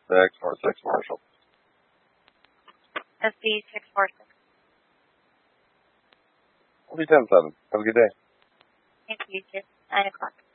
646 Marshall. SB 646. We'll be 10-7. Have a good day. Thank you, 9 o'clock.